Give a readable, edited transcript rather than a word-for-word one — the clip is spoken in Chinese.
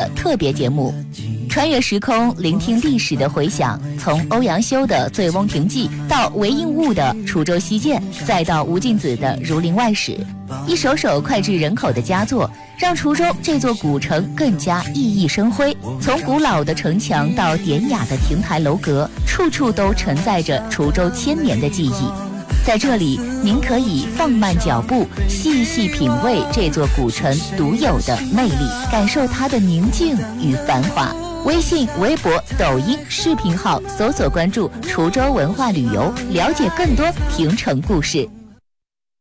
的特别节目。穿越时空，聆听历史的回响，从欧阳修的《醉翁亭记》到韦应物的《滁州西涧》，再到吴敬梓的《儒林外史》，一首首脍炙人口的佳作，让滁州这座古城更加熠熠生辉。从古老的城墙到典雅的亭台楼阁，处处都承载着滁州千年的记忆。在这里，您可以放慢脚步，细细品味这座古城独有的魅力，感受它的宁静与繁华。微信、微博、抖音视频号搜索关注滁州文化旅游，了解更多亭城故事。